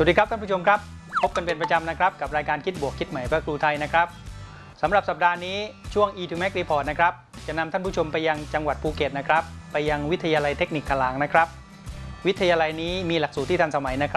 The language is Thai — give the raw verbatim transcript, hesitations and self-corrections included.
วัสดีครับท่านผู้ชมครับพบกันเป็นประจำนะครับกับรายการคิดบวกคิดใหม่เพื่อครูไทยนะครับสำหรับสัปดาห์นี้ช่วง อี ทู Mac Report นะครับจะนำท่านผู้ชมไปยังจังหวัดภูเก็ตนะครับไปยังวิทยาลัยเทคนิคขลางนะครับวิทยาลัยนี้มีหลักสูตรที่ทันสมัยนะค